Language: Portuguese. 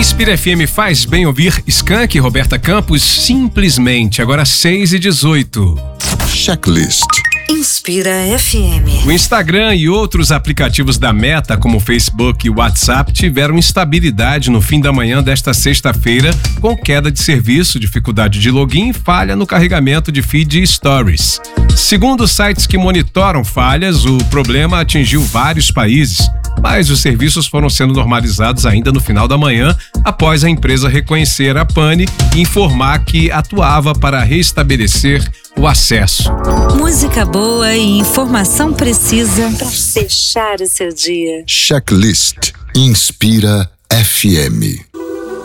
Inspira FM faz bem ouvir Skank e Roberta Campos simplesmente. Agora 6h18. Checklist. Inspira FM. O Instagram e outros aplicativos da Meta, como o Facebook e o WhatsApp, tiveram instabilidade no fim da manhã desta sexta-feira, com queda de serviço, dificuldade de login e falha no carregamento de feed e stories. Segundo sites que monitoram falhas, o problema atingiu vários países, mas os serviços foram sendo normalizados ainda no final da manhã, após a empresa reconhecer a pane e informar que atuava para restabelecer o acesso. Música boa e informação precisa para fechar o seu dia. Checklist. Inspira FM.